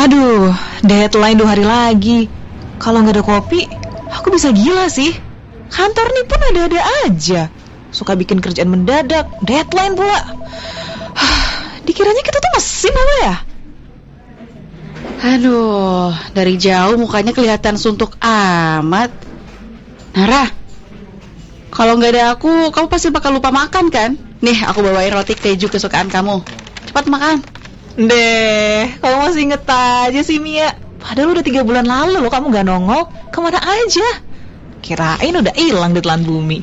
Aduh, deadline 2 hari lagi. Kalau nggak ada kopi, aku bisa gila sih. Kantor nih pun ada-ada aja. Suka bikin kerjaan mendadak, deadline pula. Dikiranya kita tuh mesin apa ya? Aduh, dari jauh mukanya kelihatan suntuk amat. Nara, kalau nggak ada aku, kamu pasti bakal lupa makan kan? Nih, aku bawain roti keju kesukaan kamu. Cepat makan. Deh, kamu masih inget aja sih Mia. Padahal udah 3 bulan lalu loh kamu gak nongol. Kemana aja? Kirain udah hilang di telan bumi.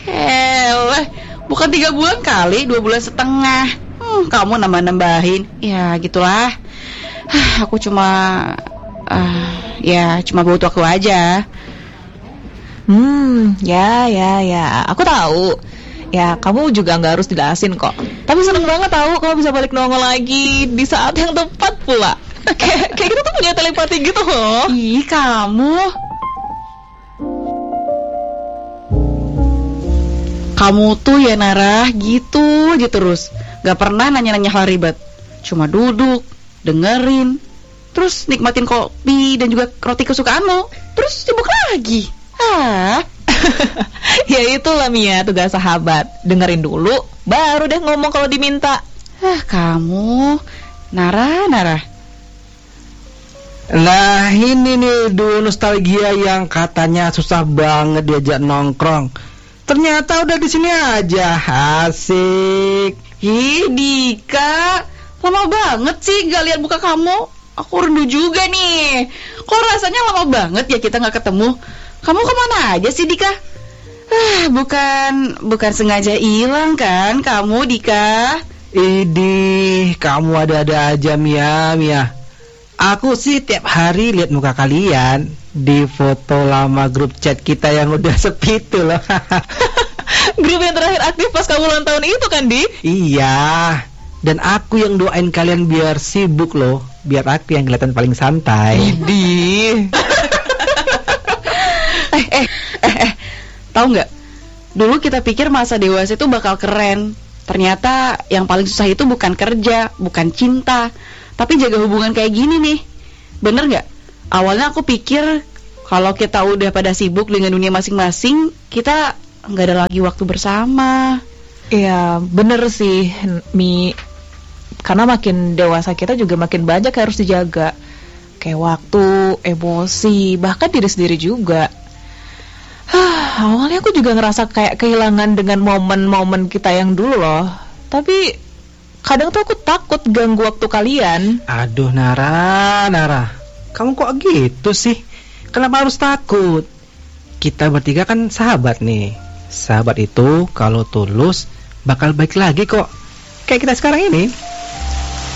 Bukan 3 bulan kali, 2 bulan setengah. Kamu nambah-nambahin. Ya gitulah. Aku cuma butuh aku aja. Ya, aku tahu. Ya, kamu juga nggak harus dijelasin kok. Tapi seneng banget tahu kamu bisa balik nongol lagi di saat yang tepat pula. Kayak kita tuh punya telepati gitu loh. Ih, kamu. Kamu tuh ya Nara, gitu aja terus. Gak pernah nanya-nanya hal ribet. Cuma duduk, dengerin, terus nikmatin kopi dan juga roti kesukaanmu. Terus sibuk lagi. Ya itulah Mia, tugas sahabat. Dengerin dulu, baru deh ngomong kalau diminta. Kamu, Nara. Nah ini nih dulu nostalgia yang katanya susah banget diajak nongkrong. Ternyata udah di sini aja, asik. Ih Dika, lama banget sih gak lihat muka kamu. Aku rindu juga nih. Kok rasanya lama banget ya kita gak ketemu. Kamu kemana aja sih Dika? Bukan sengaja hilang kan kamu Dika? Idih, kamu ada-ada aja Mia. Aku sih tiap hari lihat muka kalian di foto lama grup chat kita yang udah sepi tuh loh. Grup yang terakhir aktif pas kamu ulang tahun itu kan, Di? Iya. Dan aku yang doain kalian biar sibuk loh, biar aku yang kelihatan paling santai. Di. Tahu nggak? Dulu kita pikir masa dewasa itu bakal keren. Ternyata yang paling susah itu bukan kerja, bukan cinta, tapi jaga hubungan kayak gini nih. Bener nggak? Awalnya aku pikir kalau kita udah pada sibuk dengan dunia masing-masing, kita nggak ada lagi waktu bersama. Iya, bener sih, Mi. Karena makin dewasa kita juga makin banyak yang harus dijaga. Kayak waktu, emosi, bahkan diri sendiri juga. Awalnya aku juga ngerasa kayak kehilangan dengan momen-momen kita yang dulu loh. Tapi kadang tuh aku takut ganggu waktu kalian. Aduh Nara, kamu kok gitu sih? Kenapa harus takut? Kita bertiga kan sahabat nih. Sahabat itu kalau tulus bakal baik lagi kok. Kayak kita sekarang ini.